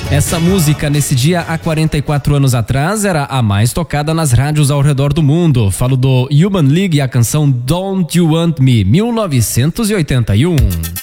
Essa música, nesse dia há 44 anos atrás, era a mais tocada nas rádios ao redor do mundo. Falo do Human League e a canção Don't You Want Me, 1981.